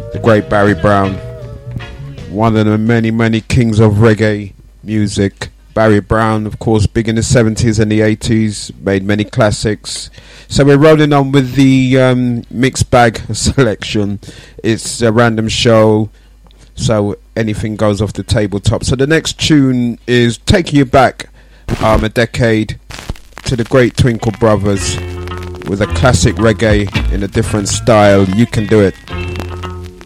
The great Barry Brown, one of the many, many kings of reggae music. Barry Brown, of course, big in the 70s and the 80s, made many classics. So we're rolling on with the mixed bag selection. It's a random show, so anything goes off the tabletop. So the next tune is taking you back a decade to the great Twinkle Brothers with a classic reggae in a different style. You Can Do It.